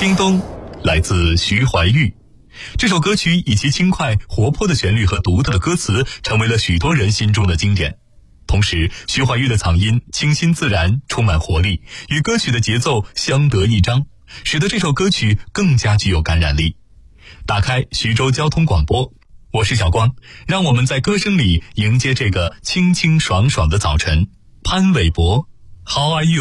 叮咚，来自徐怀钰。这首歌曲以其轻快活泼的旋律和独特的歌词，成为了许多人心中的经典。同时，徐怀钰的嗓音清新自然，充满活力，与歌曲的节奏相得益彰，使得这首歌曲更加具有感染力。打开徐州交通广播，我是小光，让我们在歌声里迎接这个清清爽爽的早晨。潘玮柏 How are you？